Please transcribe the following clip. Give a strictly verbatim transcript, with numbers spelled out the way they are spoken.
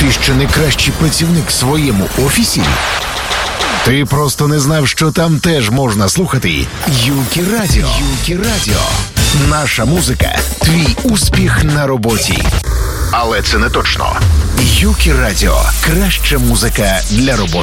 Ти ще не кращий працівник в своєму офісі? Ти просто не знав, що там теж можна слухати Юкі Радіо. Юкі Радіо. Наша музика – твій успіх на роботі. Але це не точно. Юкі Радіо – краща музика для роботи.